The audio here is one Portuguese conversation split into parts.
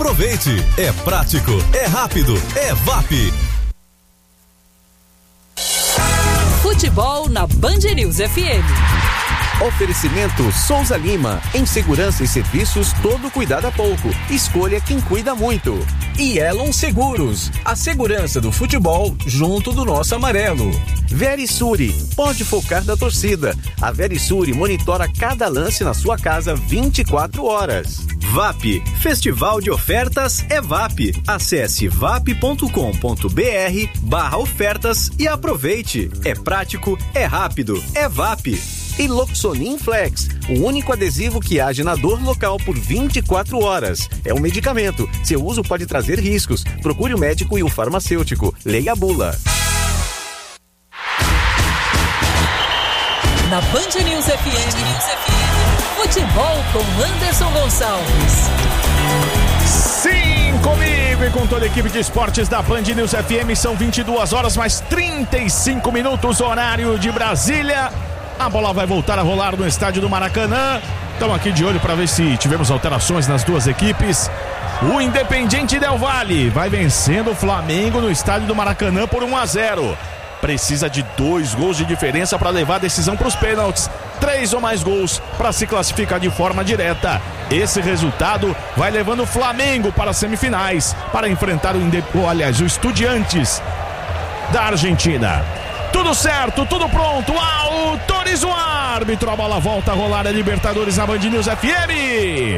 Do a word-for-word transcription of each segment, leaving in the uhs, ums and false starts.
aproveite. É prático, é rápido, é V A P. Futebol na Band News F M. Oferecimento Souza Lima. Em segurança e serviços, todo cuidado é pouco. Escolha quem cuida muito. E Elon Seguros. A segurança do futebol junto do nosso amarelo. Verisure. Pode focar da torcida. A Verisure monitora cada lance na sua casa vinte e quatro horas. V A P. Festival de Ofertas é V A P. Acesse vap.com.br barra ofertas e aproveite. É prático, é rápido, é V A P. E Loxonin Flex, o único adesivo que age na dor local por vinte e quatro horas. É um medicamento. Seu uso pode trazer riscos. Procure o médico e o farmacêutico. Leia a bula. Na Band News F M, futebol com Anderson Gonçalves. Sim, comigo e com toda a equipe de esportes da Band News F M. São vinte e duas horas mais trinta e cinco minutos, horário de Brasília. A bola vai voltar a rolar no estádio do Maracanã. Estamos aqui de olho para ver se tivemos alterações nas duas equipes. O Independiente Del Valle vai vencendo o Flamengo no estádio do Maracanã por um a zero. Precisa de dois gols de diferença para levar a decisão para os pênaltis. Três ou mais gols para se classificar de forma direta. Esse resultado vai levando o Flamengo para as semifinais para enfrentar o, Inde... oh, aliás, o Estudiantes da Argentina. Tudo certo, tudo pronto, autoriza o árbitro, a bola volta a rolar, a Libertadores na Band News F M.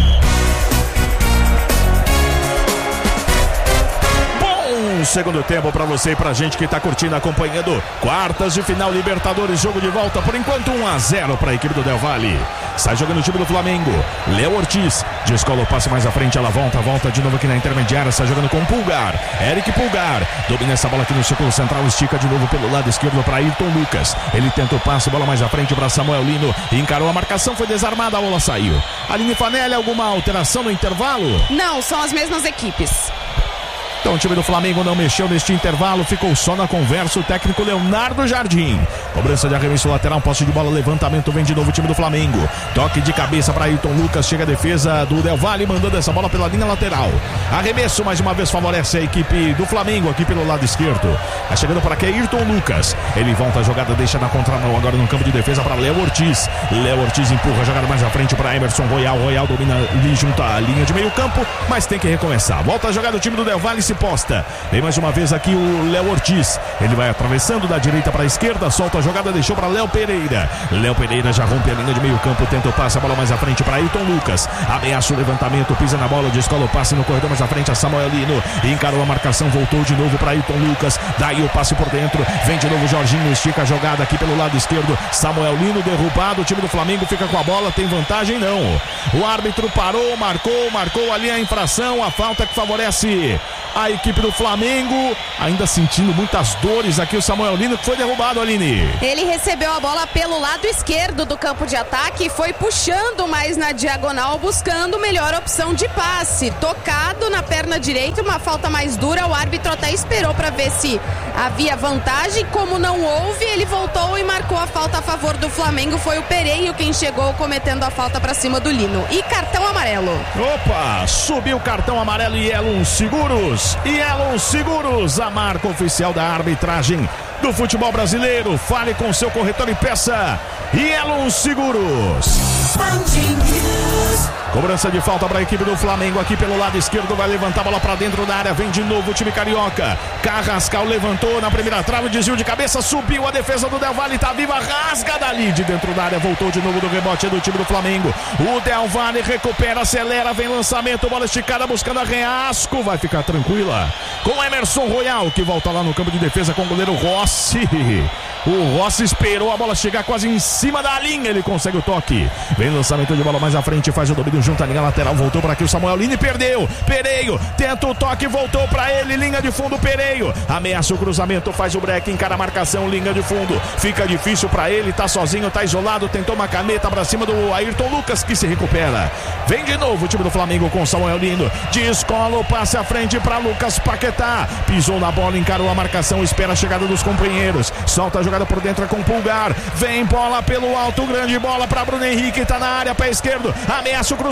Bom segundo tempo pra você e pra gente que tá curtindo, acompanhando quartas de final Libertadores, jogo de volta, por enquanto um a zero pra equipe do Del Valle. Sai jogando o time do Flamengo, Léo Ortiz, descola o passe mais à frente, ela volta, volta de novo aqui na intermediária, sai jogando com Pulgar, Eric Pulgar, domina essa bola aqui no círculo central, estica de novo pelo lado esquerdo para Ayrton Lucas, ele tenta o passe, bola mais à frente para Samuel Lino, encarou a marcação, foi desarmada, a bola saiu. Aline Fanelli, alguma alteração no intervalo? Não, são as mesmas equipes. Então o time do Flamengo não mexeu neste intervalo, ficou só na conversa o técnico Leonardo Jardim. Cobrança de arremesso lateral, posse de bola, levantamento, vem de novo o time do Flamengo. Toque de cabeça para Ayrton Lucas, chega a defesa do Del Valle, mandando essa bola pela linha lateral. Arremesso mais uma vez favorece a equipe do Flamengo aqui pelo lado esquerdo. Tá chegando para aqui Ayrton Lucas. Ele volta a jogada, deixa na contramão agora no campo de defesa para Léo Ortiz. Léo Ortiz empurra a jogada mais à frente para Emerson Royal. Royal domina ali junto à linha de meio campo, mas tem que recomeçar. Volta a jogada do time do Del Valle, se posta. Vem mais uma vez aqui o Léo Ortiz. Ele vai atravessando da direita para a esquerda, solta a jogada, deixou para Léo Pereira. Léo Pereira já rompe a linha de meio campo, tenta o passe, a bola mais à frente para Ayrton Lucas. Ameaça o levantamento, pisa na bola, descola o passe no corredor mais à frente a Samuel Lino. Encarou a marcação, voltou de novo para Ayrton Lucas. Daí o passe por dentro, vem de novo Jorginho, estica a jogada aqui pelo lado esquerdo. Samuel Lino derrubado, o time do Flamengo fica com a bola, tem vantagem não. O árbitro parou, marcou, marcou ali a infração, a falta que favorece a equipe do Flamengo, ainda sentindo muitas dores aqui o Samuel Lino, que foi derrubado, Aline. Ele recebeu a bola pelo lado esquerdo do campo de ataque e foi puxando mais na diagonal, buscando melhor opção de passe. Tocado na perna direita, uma falta mais dura, o árbitro até esperou para ver se havia vantagem, como não houve, ele voltou e marcou a falta a favor do Flamengo. Foi o Pereio quem chegou cometendo a falta para cima do Lino. E cartão amarelo. Opa, subiu o cartão amarelo e Elon Seguros. E Elon Seguros, a marca oficial da arbitragem do futebol brasileiro. Fale com seu corretor e peça e Elon Seguros. Cobrança de falta para a equipe do Flamengo aqui pelo lado esquerdo, vai levantar a bola para dentro da área, vem de novo o time carioca. Carrascal levantou na primeira trave, desvio de cabeça, subiu a defesa do Del Valle, tá viva, rasga dali de dentro da área, voltou de novo do rebote do time do Flamengo. O Del Valle recupera, acelera, vem lançamento, bola esticada buscando a Reasco, vai ficar tranquila com Emerson Royal, que volta lá no campo de defesa com o goleiro Rossi. O Rossi esperou a bola chegar quase em cima da linha, ele consegue o toque. Vem lançamento de bola mais à frente, faz o domínio junto à linha lateral, voltou para aqui o Samuel Lino e perdeu. Pereio, tenta o toque, voltou para ele, linha de fundo, Pereio. Ameaça o cruzamento, faz o break, encara a marcação, linha de fundo. Fica difícil para ele, tá sozinho, tá isolado, tentou uma caneta para cima do Ayrton Lucas, que se recupera. Vem de novo o time do Flamengo com Samuel Lino. Descola o passe à frente para Lucas Paquetá. Pisou na bola, encarou a marcação, espera a chegada dos companheiros. Solta a jogada por dentro com Pulgar. Vem bola pelo alto, grande bola para Bruno Henrique, tá na área, pé esquerdo. Ameaça o cruzamento.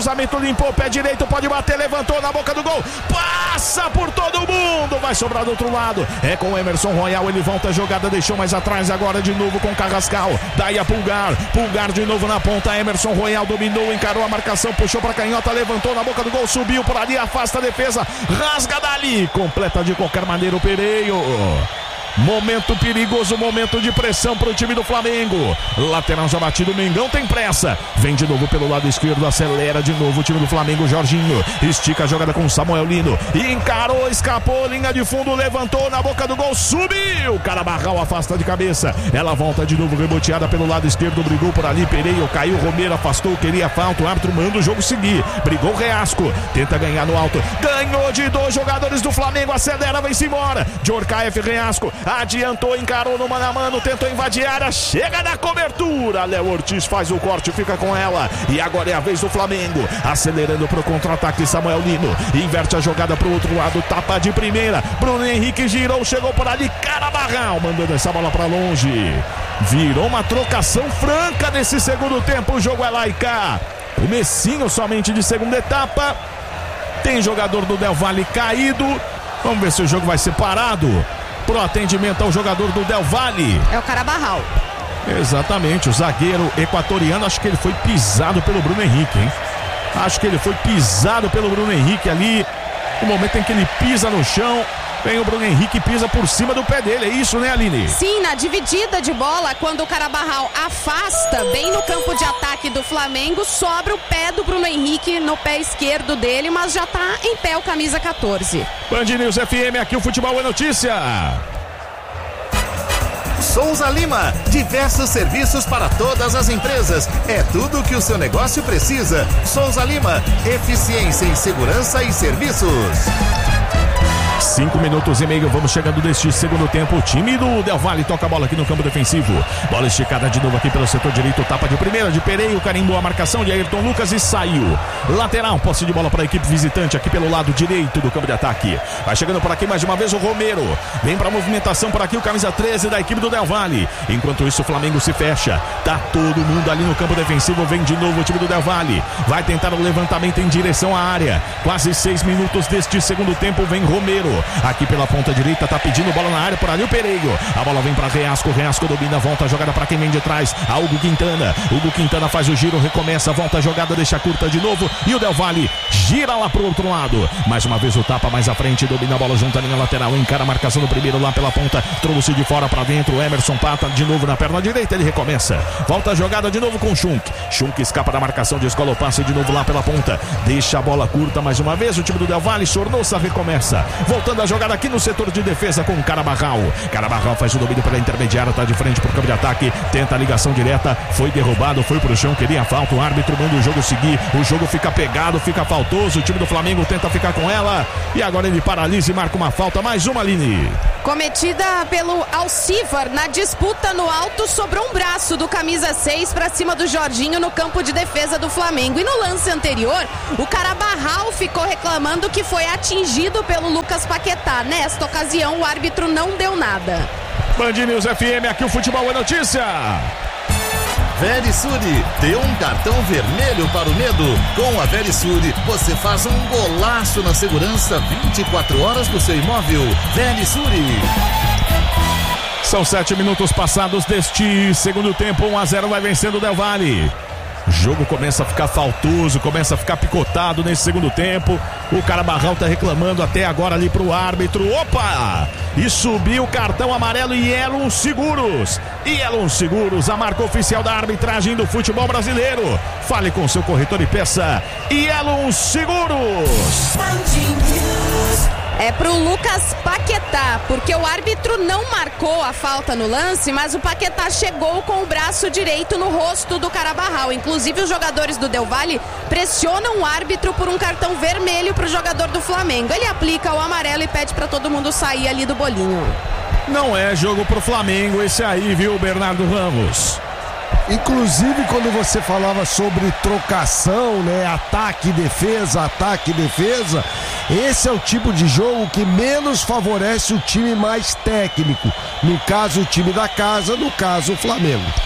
cruzamento, limpou o pé direito, pode bater, levantou na boca do gol, passa por todo mundo, vai sobrar do outro lado, é com o Emerson Royal, ele volta a jogada, deixou mais atrás, agora de novo com o Carrascal, daí a Pulgar, Pulgar de novo na ponta, Emerson Royal dominou, encarou a marcação, puxou pra canhota, levantou na boca do gol, subiu por ali, afasta a defesa, rasga dali, completa de qualquer maneira o Pereio. Momento perigoso, momento de pressão para o time do Flamengo. Lateral já batido, o Mengão tem pressa. Vem de novo pelo lado esquerdo, acelera de novo o time do Flamengo. Jorginho estica a jogada com o Samuel Lino. Encarou, escapou, linha de fundo, levantou na boca do gol, subiu. Carabarral afasta de cabeça. Ela volta de novo, reboteada pelo lado esquerdo. Brigou por ali, Pereio caiu, Romero afastou, queria falta. O árbitro manda o jogo seguir. Brigou Reasco, tenta ganhar no alto. Ganhou de dois jogadores do Flamengo, acelera, vai-se embora. Djorkaeff, Reasco. Adiantou, encarou no mano a mano, tentou invadir a área, chega na cobertura. Léo Ortiz faz o corte, fica com ela. E agora é a vez do Flamengo, acelerando pro contra-ataque. Samuel Lino inverte a jogada pro outro lado, tapa de primeira. Bruno Henrique girou, chegou por ali. Carabarral mandando essa bola pra longe. Virou uma trocação franca nesse segundo tempo. O jogo é lá e cá. Comecinho somente de segunda etapa. Tem jogador do Del Valle caído. Vamos ver se o jogo vai ser parado. Pro atendimento ao jogador do Del Valle. É o Carabarral. Exatamente, o zagueiro equatoriano, acho que ele foi pisado pelo Bruno Henrique, hein? Acho que ele foi pisado pelo Bruno Henrique ali. No momento em que ele pisa no chão, vem o Bruno Henrique e pisa por cima do pé dele, é isso, né, Aline? Sim, na dividida de bola, quando o Carabarral afasta bem no campo de ataque do Flamengo, sobra o pé do Bruno Henrique no pé esquerdo dele, mas já tá em pé o camisa quatorze. Band News F M, aqui o Futebol é Notícia. Souza Lima, diversos serviços para todas as empresas. É tudo o que o seu negócio precisa. Souza Lima, eficiência em segurança e serviços. Cinco minutos e meio, vamos chegando deste segundo tempo. O time do Del Valle toca a bola aqui no campo defensivo. Bola esticada de novo aqui pelo setor direito. Tapa de primeira de Pereio, carimbou a marcação de Ayrton Lucas e saiu. Lateral, posse de bola para a equipe visitante aqui pelo lado direito do campo de ataque. Vai chegando por aqui mais uma vez o Romero. Vem para a movimentação por aqui o camisa treze da equipe do Del Valle. Enquanto isso o Flamengo se fecha. Tá todo mundo ali no campo defensivo. Vem de novo o time do Del Valle. Vai tentar o levantamento em direção à área. Quase seis minutos deste segundo tempo. Vem Romero. Aqui pela ponta direita, tá pedindo bola na área por ali o Pereio. A bola vem para Reasco, Reasco domina, volta a jogada para quem vem de trás, a Hugo Quintana. Hugo Quintana faz o giro, recomeça, volta a jogada, deixa curta de novo e o Del Valle gira lá pro outro lado. Mais uma vez o tapa mais à frente, domina a bola junto à linha lateral, encara a marcação do primeiro lá pela ponta, trouxe de fora para dentro, Emerson Pata de novo na perna direita, ele recomeça. Volta a jogada de novo com Schunk. Schunk escapa da marcação, descola o passe de novo lá pela ponta, deixa a bola curta mais uma vez, o time do Del Valle, Sornosa recomeça. Voltando a jogada aqui no setor de defesa com o Carabarral. Carabarral faz o domínio pela intermediária, tá de frente pro campo de ataque, tenta a ligação direta, foi derrubado, foi pro chão, queria falta, o árbitro manda o jogo seguir, o jogo fica pegado, fica faltoso, o time do Flamengo tenta ficar com ela e agora ele paralisa e marca uma falta, mais uma, Aline. Cometida pelo Alcivar na disputa no alto, sobrou um braço do camisa seis pra cima do Jorginho no campo de defesa do Flamengo. E no lance anterior, o Carabarral ficou reclamando que foi atingido pelo Lucas Paquetá. Nesta ocasião, o árbitro não deu nada. Band News F M, aqui o Futebol é Notícia. Verisure, deu um cartão vermelho para o medo. Com a Verisure, você faz um golaço na segurança vinte e quatro horas do seu imóvel. Verisure. São sete minutos passados deste segundo tempo, um a zero vai vencendo o Del Valle. O jogo começa a ficar faltoso, começa a ficar picotado nesse segundo tempo. O Carabarral tá reclamando até agora ali pro árbitro. Opa! E subiu o cartão amarelo e Elon Seguros. E Elon Seguros, a marca oficial da arbitragem do futebol brasileiro. Fale com seu corretor e peça E Elon Seguros. É pro Lucas Paquetá, porque o árbitro não marcou a falta no lance, mas o Paquetá chegou com o braço direito no rosto do Carabarral. Inclusive os jogadores do Del Valle pressionam o árbitro por um cartão vermelho pro jogador do Flamengo. Ele aplica o amarelo e pede pra todo mundo sair ali do bolinho. Não é jogo pro Flamengo esse aí, viu, Bernardo Ramos? Inclusive quando você falava sobre trocação, né, ataque e defesa, ataque e defesa, esse é o tipo de jogo que menos favorece o time mais técnico, no caso o time da casa, no caso o Flamengo.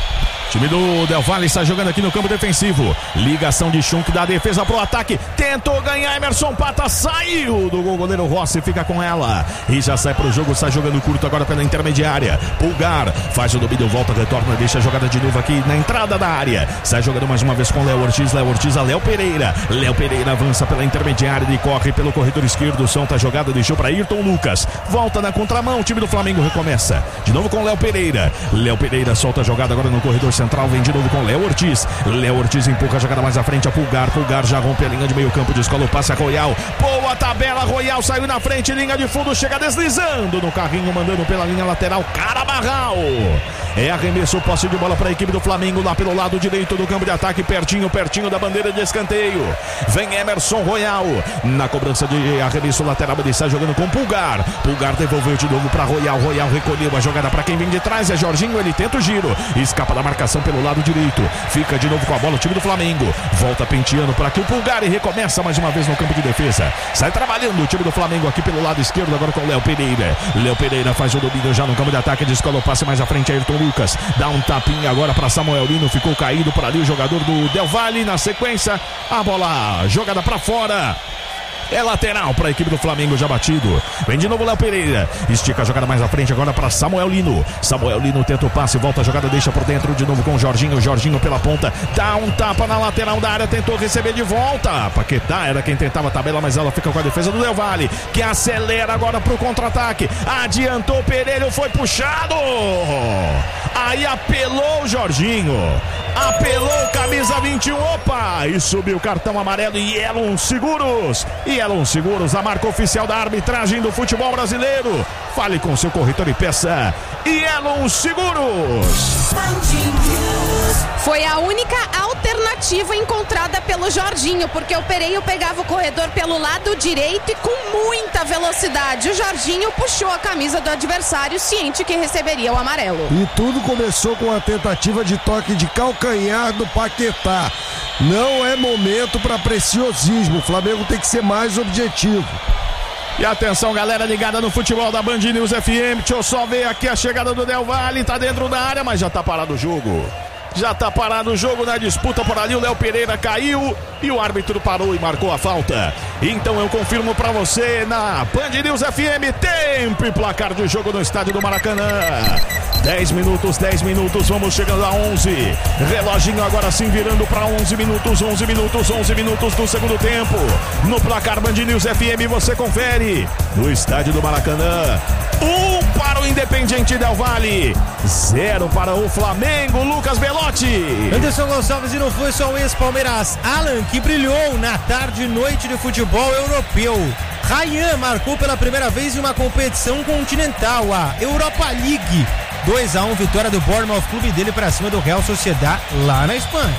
Time do Del Valle está jogando aqui no campo defensivo. Ligação de Schunk da defesa pro ataque. Tentou ganhar Emerson Pata. Saiu do gol. Goleiro Rossi fica com ela. E já sai pro jogo. Está jogando curto agora pela intermediária. Pulgar faz o domínio. Volta, retorna. Deixa a jogada de novo aqui na entrada da área. Sai jogando mais uma vez com Léo Ortiz. Léo Ortiz a Léo Pereira. Léo Pereira avança pela intermediária. Ele corre pelo corredor esquerdo. Solta a jogada. Deixou para Ayrton Lucas. Volta na contramão. O time do Flamengo recomeça. De novo com Léo Pereira. Léo Pereira solta a jogada agora no corredor central, vem de novo com Léo Ortiz. Léo Ortiz empurra a jogada mais à frente a Pulgar. Pulgar já rompe a linha de meio campo, descola o passe a Royal. Boa tabela, Royal saiu na frente, linha de fundo, chega deslizando no carrinho, mandando pela linha lateral, Carabarral. É arremesso, posse de bola para a equipe do Flamengo lá pelo lado direito do campo de ataque, pertinho, pertinho da bandeira de escanteio. Vem Emerson Royal na cobrança de arremesso lateral, ele está jogando com Pulgar. Pulgar devolveu de novo para Royal. Royal recolheu a jogada para quem vem de trás, é Jorginho, ele tenta o giro, escapa da marcação pelo lado direito, fica de novo com a bola o time do Flamengo, volta penteando para aqui o Pulgar e recomeça mais uma vez no campo de defesa, sai trabalhando o time do Flamengo aqui pelo lado esquerdo agora com o Léo Pereira. Léo Pereira faz o domínio já no campo de ataque, descola o passe mais à frente a Ayrton Lucas, dá um tapinha agora para Samuel Lino, ficou caído por ali o jogador do Del Valle, na sequência a bola jogada para fora. É lateral para a equipe do Flamengo já batido. Vem de novo Léo Pereira. Estica a jogada mais à frente agora para Samuel Lino. Samuel Lino tenta o passe, volta a jogada, deixa por dentro de novo com o Jorginho. Jorginho pela ponta, dá um tapa na lateral da área, tentou receber de volta. Paquetá era quem tentava a tabela, mas ela fica com a defesa do Del Valle, que acelera agora para o contra-ataque. Adiantou Pereira, foi puxado. Aí apelou o Jorginho. Apelou camisa vinte e um, opa, e subiu o cartão amarelo e Elon Seguros. E Elon Seguros, a marca oficial da arbitragem do futebol brasileiro. Fale com seu corretor e peça e Elon Seguros. Foi a única alternativa encontrada pelo Jorginho, porque o Pereira pegava o corredor pelo lado direito e com muita velocidade. O Jorginho puxou a camisa do adversário, ciente que receberia o amarelo. E tudo começou com a tentativa de toque de calcanhar do Paquetá. Não é momento para preciosismo. O Flamengo tem que ser mais objetivo. E atenção, galera ligada no futebol da Band News F M. Deixa eu só ver aqui a chegada do Del Valle. Tá dentro da área, mas já tá parado o jogo. Já tá parado o jogo na disputa por ali. O Léo Pereira caiu e o árbitro parou e marcou a falta. Então eu confirmo pra você na Band News F M. Tempo e placar de jogo no estádio do Maracanã. dez minutos, dez minutos, vamos chegando a onze. Reloginho agora sim virando para onze minutos, onze minutos, onze minutos do segundo tempo. No placar Band News F M você confere. No estádio do Maracanã, um para o Independiente Del Valle, zero para o Flamengo. Lucas Belotti. Anderson Gonçalves, e não foi só o ex-Palmeiras Alan que brilhou na tarde e noite de futebol europeu. Ryan marcou pela primeira vez em uma competição continental, a Europa League. dois a um, vitória do Bournemouth, clube dele, para cima do Real Sociedad lá na Espanha.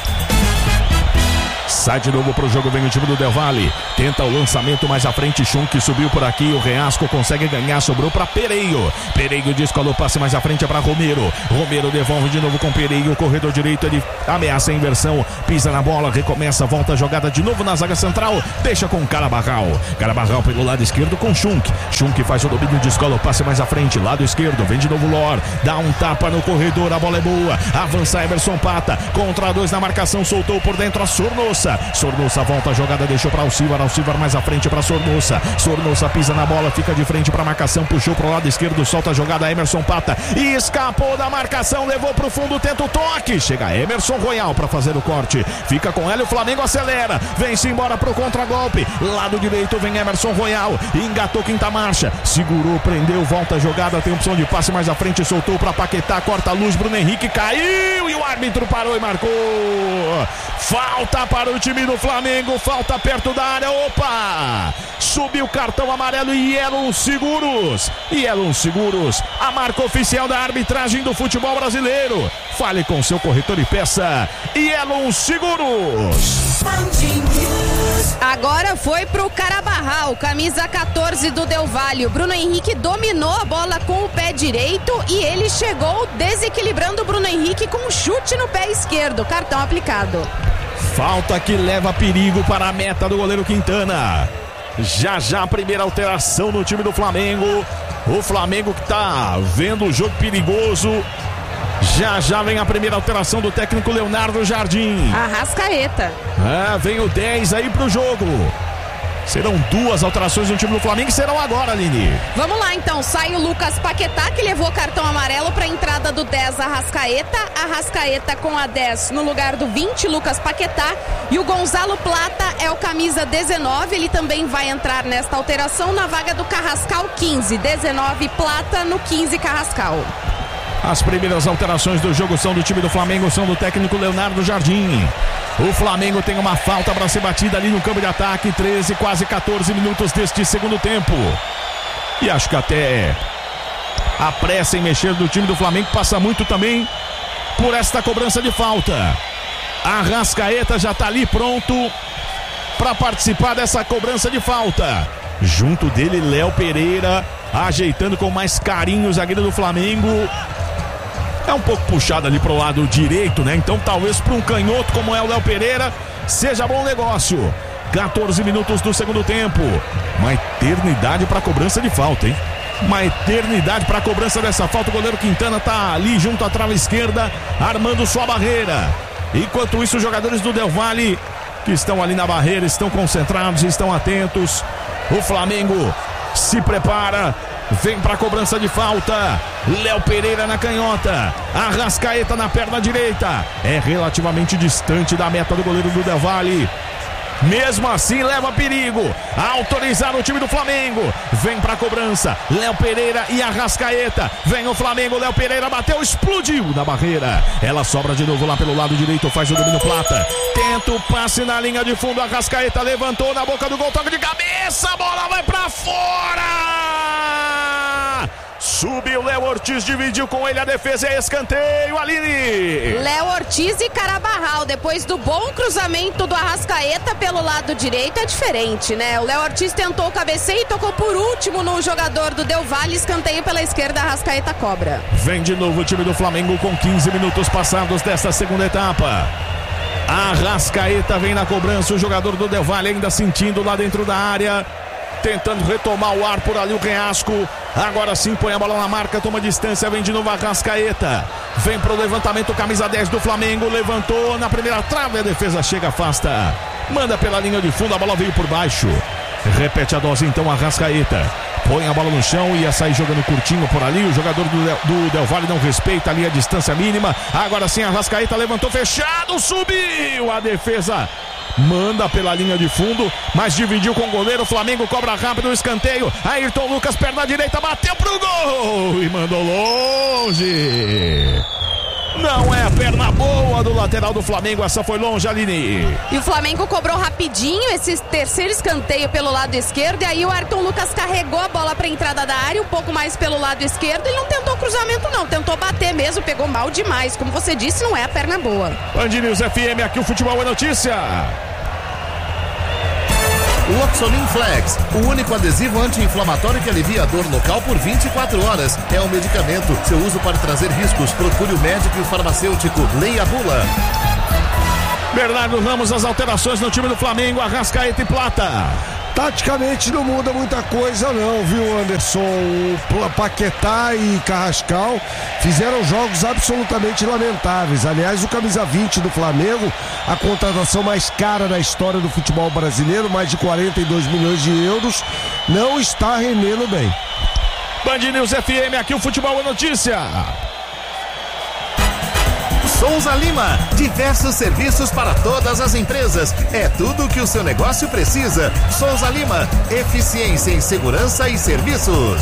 Sai de novo pro jogo, vem o time do Del Valle. Tenta o lançamento mais à frente, Schunk subiu por aqui, o Reasco consegue ganhar, sobrou para Pereiro. Pereiro descolou o passe mais à frente para Romero. Romero devolve de novo com Pereiro, o corredor direito, ele ameaça a inversão, pisa na bola, recomeça, volta a jogada de novo na zaga central, deixa com Carabarral. Carabarral pelo lado esquerdo com Schunk. Schunk faz o domínio, descola o passe mais à frente, lado esquerdo, vem de novo Lor, dá um tapa no corredor, a bola é boa, avança Emerson Pata, contra dois na marcação, soltou por dentro a Sornosa. Sornosa volta a jogada, deixou para Alcivar, Alcivar mais à frente para Sornosa. Sornosa pisa na bola, fica de frente para a marcação, puxou para o lado esquerdo, solta a jogada Emerson Pata e escapou da marcação, levou para o fundo, tenta o toque, chega Emerson Royal para fazer o corte, fica com ela, o Flamengo acelera, vem-se embora para o contragolpe, lado direito vem Emerson Royal, engatou quinta marcha, segurou, prendeu, volta a jogada, tem opção de passe mais à frente, soltou para Paquetá, corta a luz, Bruno Henrique caiu e o árbitro parou e marcou. Falta para o time do Flamengo, falta perto da área, opa! Subiu o cartão amarelo e Elon Seguros. E Elon Seguros, a marca oficial da arbitragem do futebol brasileiro. Fale com seu corretor e peça e Elon Seguros. Agora foi pro Carabarral, camisa quatorze do Del Valle. O Bruno Henrique dominou a bola com o pé direito e ele chegou desequilibrando o Bruno Henrique com um chute no pé esquerdo. Cartão aplicado. Falta que leva perigo para a meta do goleiro Quintana. Já já a primeira alteração no time do Flamengo. O Flamengo que tá vendo o jogo perigoso. Já já vem a primeira alteração do técnico Leonardo Jardim. Arrascaeta. Ah, vem o dez aí pro jogo. Serão duas alterações no time do Flamengo e serão agora, Aline. Vamos lá então, sai o Lucas Paquetá, que levou cartão amarelo para a entrada do dez, Arrascaeta. Arrascaeta com a dez no lugar do vinte, Lucas Paquetá. E o Gonzalo Plata é o camisa dezenove, ele também vai entrar nesta alteração na vaga do Carrascal quinze. dezenove Plata no quinze Carrascal. As primeiras alterações do jogo são do time do Flamengo, são do técnico Leonardo Jardim. O Flamengo tem uma falta para ser batida ali no campo de ataque, treze, quase quatorze minutos deste segundo tempo. E acho que até a pressa em mexer do time do Flamengo passa muito também por esta cobrança de falta. Arrascaeta já está ali pronto para participar dessa cobrança de falta. Junto dele, Léo Pereira, ajeitando com mais carinho o zagueiro do Flamengo. É um pouco puxado ali pro lado direito, né? Então talvez para um canhoto como é o Léo Pereira seja bom negócio. quatorze minutos do segundo tempo. Uma eternidade para cobrança de falta, hein? Uma eternidade para cobrança dessa falta. O goleiro Quintana tá ali junto à trave esquerda, armando sua barreira. Enquanto isso, os jogadores do Del Valle, que estão ali na barreira, estão concentrados, estão atentos. O Flamengo se prepara. Vem para a cobrança de falta. Léo Pereira na canhota. Arrascaeta na perna direita. É relativamente distante da meta do goleiro do Del Valle. Mesmo assim leva perigo. Autorizar o time do Flamengo. Vem para a cobrança. Léo Pereira e Arrascaeta. Vem o Flamengo. Léo Pereira bateu, explodiu na barreira. Ela sobra de novo lá pelo lado direito. Faz o domínio Plata. Tenta o passe na linha de fundo. Arrascaeta levantou na boca do gol. Toque de cabeça. A bola vai para fora. Subiu Léo Ortiz, dividiu com ele a defesa, é escanteio, Aline. Léo Ortiz e Carabarral, depois do bom cruzamento do Arrascaeta pelo lado direito, é diferente, né? O Léo Ortiz tentou o cabeceio e tocou por último no jogador do Del Valle, escanteio pela esquerda, Arrascaeta cobra. Vem de novo o time do Flamengo com quinze minutos passados desta segunda etapa. Arrascaeta vem na cobrança, o jogador do Del Valle ainda sentindo lá dentro da área. Tentando retomar o ar por ali o Penhasco. Agora sim põe a bola na marca, toma distância, vem de novo a Arrascaeta. Vem pro levantamento, camisa dez do Flamengo. Levantou na primeira trave, a defesa chega, afasta. Manda pela linha de fundo, a bola veio por baixo. Repete a dose então a Arrascaeta. Põe a bola no chão, ia sair jogando curtinho por ali. O jogador do, do Del Valle não respeita ali a distância mínima. Agora sim a Arrascaeta levantou, fechado, subiu. A defesa manda pela linha de fundo, mas dividiu com o goleiro. O Flamengo cobra rápido o escanteio. Ayrton Lucas, perna direita, bateu pro gol e mandou longe. Não é a perna boa do lateral do Flamengo, essa foi longe, Aline. E o Flamengo cobrou rapidinho esse terceiro escanteio pelo lado esquerdo. E aí o Ayrton Lucas carregou a bola para a entrada da área, um pouco mais pelo lado esquerdo. Ele não tentou cruzamento não, tentou bater mesmo, pegou mal demais. Como você disse, não é a perna boa. Band News F M, aqui o futebol é notícia. O Oxolin Flex, o único adesivo anti-inflamatório que alivia a dor local por vinte e quatro horas. É um medicamento. Seu uso pode trazer riscos. Procure o médico e o farmacêutico. Leia a bula. Bernardo Ramos, as alterações no time do Flamengo. Arrascaeta e Plata. Taticamente não muda muita coisa não, viu, Anderson? O Paquetá e Carrascal fizeram jogos absolutamente lamentáveis. Aliás, o camisa vinte do Flamengo, a contratação mais cara da história do futebol brasileiro, mais de quarenta e dois milhões de euros, não está rendendo bem. Band News F M, aqui o futebol é notícia. Souza Lima, diversos serviços para todas as empresas. É tudo o que o seu negócio precisa. Souza Lima, eficiência em segurança e serviços.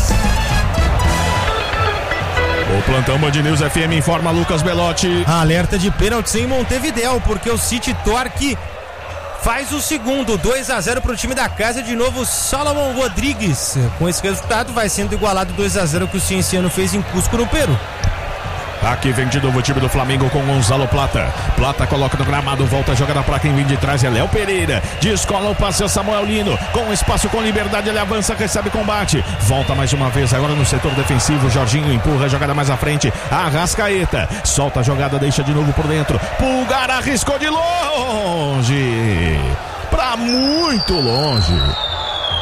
O plantão Band News F M informa Lucas Belotti. Alerta de pênalti em Montevidéu, porque o City Torque faz o segundo, dois a zero para o time da casa. De novo Salomon Rodrigues. Com esse resultado vai sendo igualado dois a zero que o Cienciano fez em Cusco, no Peru. Aqui vem de novo o time do Flamengo com Gonzalo Plata. Plata coloca no gramado, volta a jogada para quem vem de trás, é Léo Pereira. Descola o passe a Samuel Lino. Com espaço, com liberdade, ele avança, recebe combate. Volta mais uma vez agora no setor defensivo. Jorginho empurra a jogada mais à frente. Arrascaeta solta a jogada, deixa de novo por dentro. Pulgar arriscou de longe. Pra muito longe.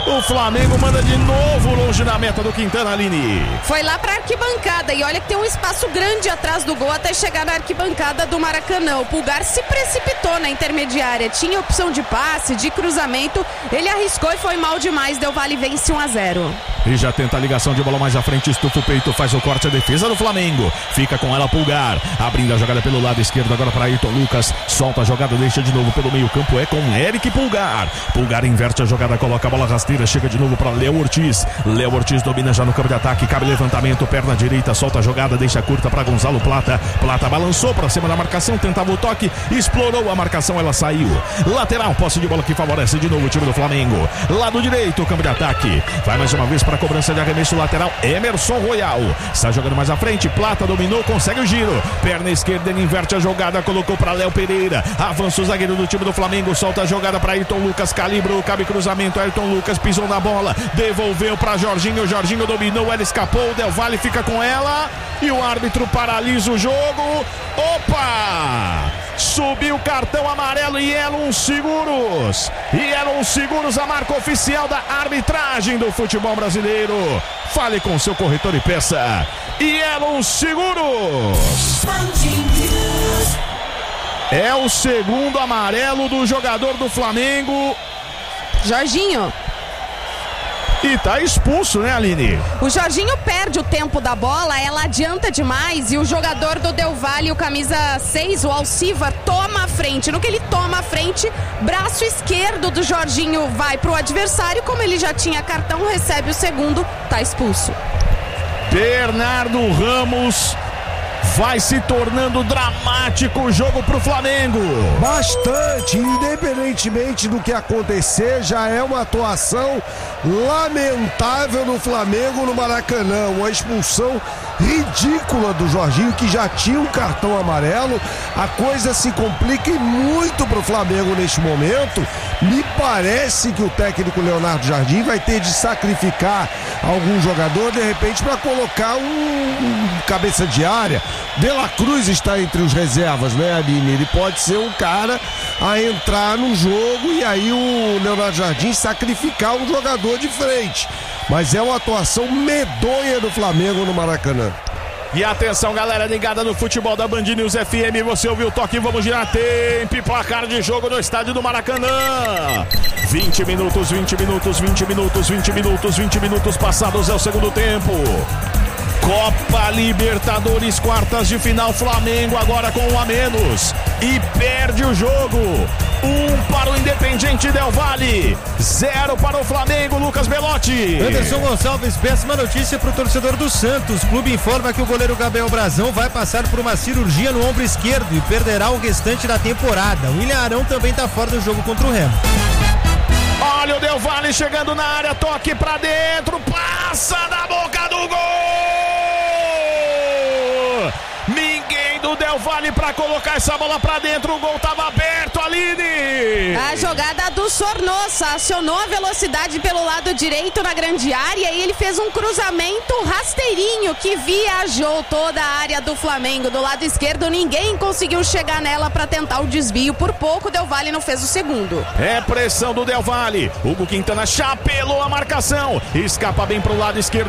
O Flamengo manda de novo longe da meta do Quintana, Aline. Foi lá pra arquibancada e olha que tem um espaço grande atrás do gol até chegar na arquibancada do Maracanã. O Pulgar se precipitou na intermediária, tinha opção de passe, de cruzamento, ele arriscou e foi mal demais. Del Valle vence um a zero. E já tenta a ligação de bola mais à frente, estufa o peito, faz o corte, a defesa do Flamengo. Fica com ela Pulgar, abrindo a jogada pelo lado esquerdo agora para Ayrton Lucas. Solta a jogada, deixa de novo pelo meio campo, é com Eric Pulgar. Pulgar inverte a jogada, coloca a bola rasteira, chega de novo para Léo Ortiz. Léo Ortiz domina já no campo de ataque, cabe levantamento, perna direita, solta a jogada, deixa curta para Gonzalo Plata. Plata balançou para cima da marcação, tentava o toque, explorou a marcação, ela saiu. Lateral, posse de bola que favorece de novo o time do Flamengo. Lado direito, campo de ataque. Vai mais uma vez para a cobrança de arremesso lateral, Emerson Royal. Está jogando mais à frente, Plata dominou, consegue o giro. Perna esquerda, ele inverte a jogada, colocou para Léo Pereira. Avança o zagueiro do time do Flamengo, solta a jogada para Ayrton Lucas, calibrou, cabe cruzamento, Ayrton Lucas pisou na bola, devolveu para Jorginho, Jorginho dominou, ela escapou, o Del Valle fica com ela e o árbitro paralisa o jogo. Opa! Subiu o cartão amarelo e Elon Seguros. E Elon Seguros, a marca oficial da arbitragem do futebol brasileiro. Fale com seu corretor e peça. E Elon Seguros. É o segundo amarelo do jogador do Flamengo, Jorginho. E tá expulso, né, Aline? O Jorginho perde o tempo da bola, ela adianta demais e o jogador do Del Valle, o camisa seis, o Alcivar, toma a frente. No que ele toma a frente, braço esquerdo do Jorginho vai pro adversário, como ele já tinha cartão, recebe o segundo, tá expulso. Bernardo Ramos. Vai se tornando dramático o jogo pro Flamengo. Bastante, independentemente do que acontecer, já é uma atuação lamentável no Flamengo no Maracanã. Uma expulsão ridícula do Jorginho, que já tinha um cartão amarelo. A coisa se complica e muito pro Flamengo neste momento. Me parece que o técnico Leonardo Jardim vai ter de sacrificar algum jogador, de repente, para colocar um, um cabeça de área. De La Cruz está entre os reservas, né, Aline? Ele pode ser um cara a entrar no jogo e aí o Leonardo Jardim sacrificar um jogador de frente. Mas é uma atuação medonha do Flamengo no Maracanã. E atenção, galera ligada no futebol da Band News F M, você ouviu o toque, vamos girar tempo e placar de jogo no estádio do Maracanã. vinte minutos, vinte minutos, vinte minutos, vinte minutos, vinte minutos passados é o segundo tempo. Copa Libertadores, quartas de final, Flamengo agora com um a menos e perde o jogo. Um para o Independiente Del Valle, zero para o Flamengo. Lucas Belotti. Anderson Gonçalves, péssima notícia para o torcedor do Santos. O clube informa que o goleiro Gabriel Brazão vai passar por uma cirurgia no ombro esquerdo e perderá o restante da temporada. O William Arão também está fora do jogo contra o Remo. Olha o Del Valle chegando na área, toque para dentro, passa na boca do gol. Ninguém do Del Valle para colocar essa bola para dentro, o gol estava aberto, Aline. A jogada do Sornosa acionou a velocidade pelo lado direito na grande área e ele fez um cruzamento rasteirinho que viajou toda a área do Flamengo. Do lado esquerdo ninguém conseguiu chegar nela para tentar o desvio, por pouco o Del Valle não fez o segundo. É pressão do Del Valle, Hugo Quintana chapelou a marcação, escapa bem pro lado esquerdo.